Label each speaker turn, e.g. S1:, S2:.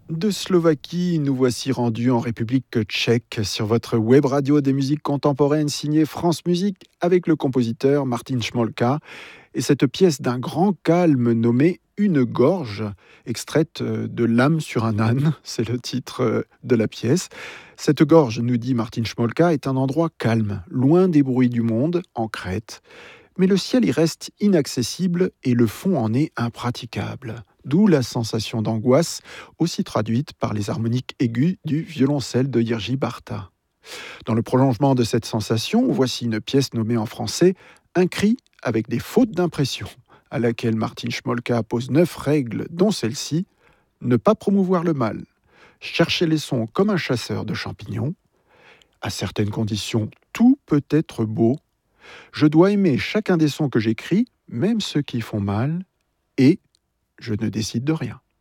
S1: De Slovaquie, nous voici rendus en République tchèque sur votre web radio des musiques contemporaines signée France Musique avec le compositeur Martin Šmolka et cette pièce d'un grand calme nommée Une gorge, extraite de L'âme sur un âne, c'est le titre de la pièce. Cette gorge, nous dit Martin Šmolka, est un endroit calme, loin des bruits du monde, en Crète. Mais le ciel y reste inaccessible et le fond en est impraticable. D'où la sensation d'angoisse, aussi traduite par les harmoniques aiguës du violoncelle de Jiří Barta. Dans le prolongement de cette sensation, voici une pièce nommée en français Un cri avec des fautes d'impression, à laquelle Martin Šmolka pose 9 règles, dont celle-ci: ne pas promouvoir le mal, chercher les sons comme un chasseur de champignons, à certaines conditions, tout peut être beau. Je dois aimer chacun des sons que j'écris, même ceux qui font mal, et je ne décide de rien.